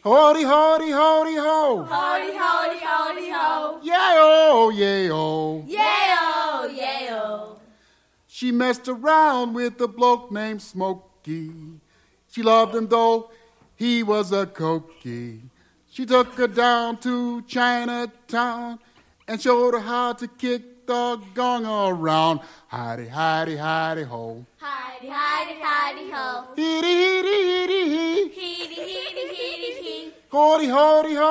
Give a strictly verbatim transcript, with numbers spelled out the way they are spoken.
Howdy, howdy, howdy, ho. Howdy, howdy, howdy, ho. Yeah-oh, yeah-oh. Yeah-oh, yeah-oh. She messed around with a bloke named Smokey. She loved him though he was a cokey. She took her down to Chinatown and showed her how to kick the gong around. Hidey, hidey, hidey, ho. Hidey, hidey, hidey, ho. Heedy, heedy, heedy, hee. Heedy, heedy, heedy, hee. Howdy, howdy, ho.